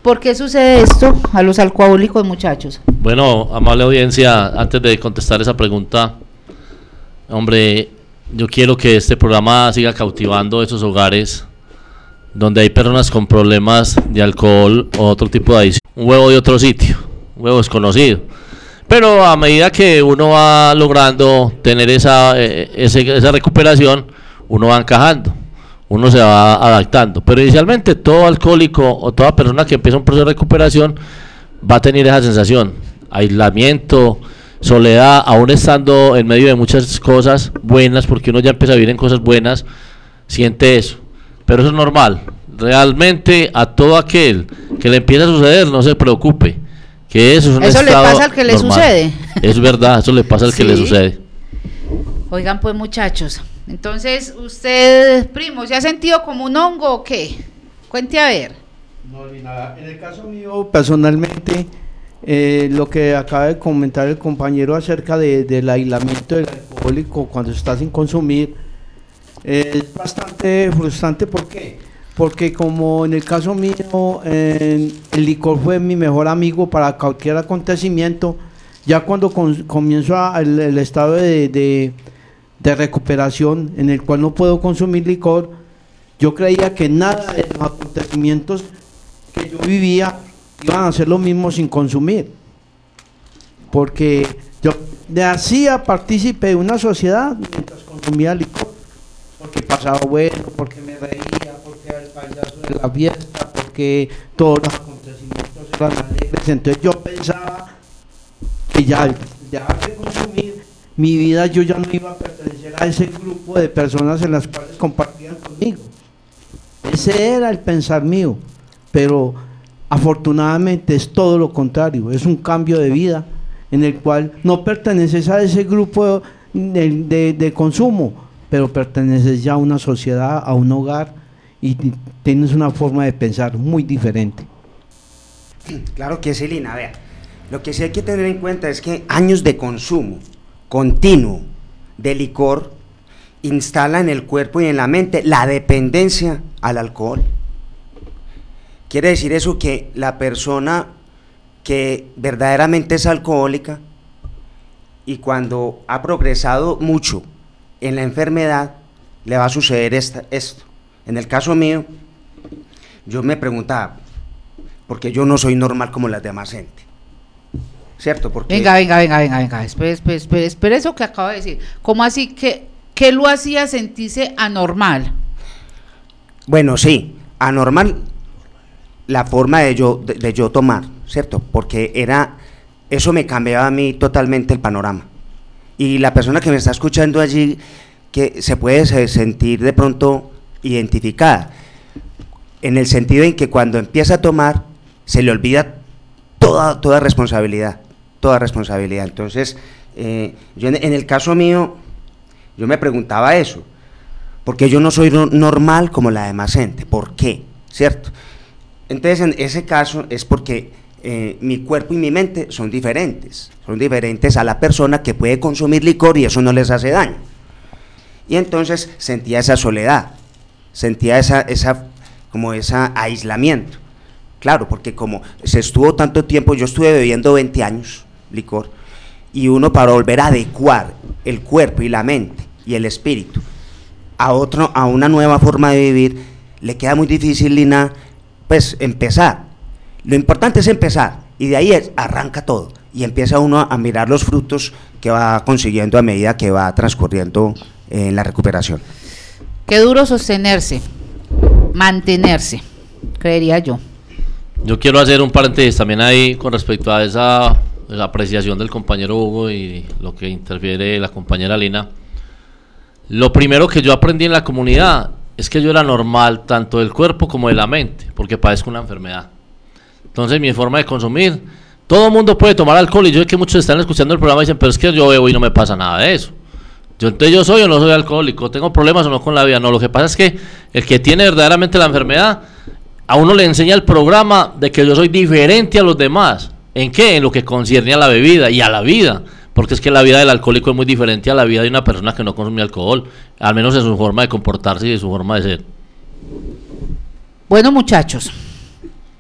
¿Por qué sucede esto a los alcohólicos, muchachos? Bueno, amable audiencia, antes de contestar esa pregunta, hombre, yo quiero que este programa siga cautivando esos hogares donde hay personas con problemas de alcohol o otro tipo de adicción. Un huevo de otro sitio, un huevo desconocido. Pero a medida que uno va logrando tener esa recuperación, uno va encajando, uno se va adaptando. Pero inicialmente todo alcohólico o toda persona que empieza un proceso de recuperación va a tener esa sensación, aislamiento, soledad, aún estando en medio de muchas cosas buenas, porque uno ya empieza a vivir en cosas buenas, siente eso. Pero eso es normal. Realmente a todo aquel que le empieza a suceder, no se preocupe, que eso es un estado le pasa al que normal. Le sucede. Es verdad, eso le pasa al que le sucede. Oigan pues, muchachos, entonces usted, primo, ¿se ha sentido como un hongo o qué? Cuente a ver. No, ni nada. En el caso mío, personalmente, lo que acaba de comentar el compañero acerca del aislamiento del alcohólico cuando está sin consumir, es bastante frustrante. ¿Por qué? Porque como en el caso mío, el licor fue mi mejor amigo para cualquier acontecimiento, ya cuando comienzo el estado de recuperación en el cual no puedo consumir licor, yo creía que nada de los acontecimientos que yo vivía iban a ser lo mismo sin consumir, porque yo me hacía partícipe de una sociedad mientras consumía licor, porque pasaba bueno, porque me reía, porque era el payaso de la fiesta, porque todos los acontecimientos eran alegres. Entonces yo pensaba que ya al dejar de consumir mi vida, yo ya no iba a pertenecer a ese grupo de personas en las cuales compartían conmigo. Ese era el pensar mío, pero afortunadamente es todo lo contrario, es un cambio de vida en el cual no perteneces a ese grupo de consumo, pero perteneces ya a una sociedad, a un hogar, y tienes una forma de pensar muy diferente. Claro que sí, Lina. Vea, lo que sí hay que tener en cuenta es que años de consumo continuo de licor instala en el cuerpo y en la mente la dependencia al alcohol. Quiere decir eso que la persona que verdaderamente es alcohólica y cuando ha progresado mucho en la enfermedad, le va a suceder esto. En el caso mío, yo me preguntaba, ¿por qué yo no soy normal como las demás gente? ¿Cierto? Porque Venga, espere eso que acaba de decir. ¿Cómo así que lo hacía sentirse anormal? Bueno, sí, anormal la forma de yo tomar, ¿cierto? Porque eso me cambiaba a mí totalmente el panorama. Y la persona que me está escuchando allí, que se puede sentir de pronto identificada, en el sentido en que cuando empieza a tomar, se le olvida toda responsabilidad. Entonces, yo en el caso mío, yo me preguntaba eso, porque yo no soy normal como la demás gente, ¿por qué? ¿Cierto? Entonces, en ese caso es porque mi cuerpo y mi mente son diferentes a la persona que puede consumir licor y eso no les hace daño. Y entonces sentía esa soledad, sentía ese aislamiento. Claro, porque como se estuvo tanto tiempo, yo estuve bebiendo 20 años licor, y uno para volver a adecuar el cuerpo y la mente y el espíritu a una nueva forma de vivir, le queda muy difícil, Lina, pues empezar. Lo importante es empezar, y de ahí arranca todo, y empieza uno a mirar los frutos que va consiguiendo a medida que va transcurriendo en la recuperación. Qué duro sostenerse, mantenerse, creería yo. Yo quiero hacer un paréntesis también ahí con respecto a esa apreciación del compañero Hugo y lo que interfiere la compañera Lina. Lo primero que yo aprendí en la comunidad es que yo era normal tanto del cuerpo como de la mente, porque padezco una enfermedad. Entonces mi forma de consumir, todo el mundo puede tomar alcohol, y yo sé que muchos están escuchando el programa y dicen, pero es que yo bebo y no me pasa nada de eso. Entonces yo soy o no soy alcohólico, tengo problemas o no con la vida. No, lo que pasa es que el que tiene verdaderamente la enfermedad, a uno le enseña el programa de que yo soy diferente a los demás. ¿En qué? En lo que concierne a la bebida y a la vida, porque es que la vida del alcohólico es muy diferente a la vida de una persona que no consume alcohol, al menos en su forma de comportarse y de su forma de ser. Bueno, muchachos,